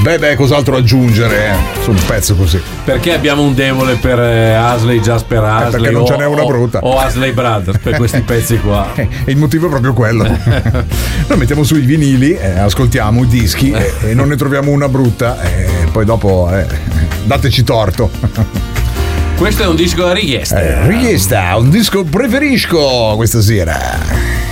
Beh, cos'altro aggiungere su un pezzo così? Perché abbiamo un debole per Asley, Jasper Asley, perché non ce n'è una brutta. O Asley Brothers per questi pezzi qua. E il motivo è proprio quello. Noi mettiamo su i vinili, ascoltiamo i dischi e non ne troviamo una brutta, e poi dopo dateci torto. Questo è un disco a richiesta. Richiesta, un disco preferisco questa sera.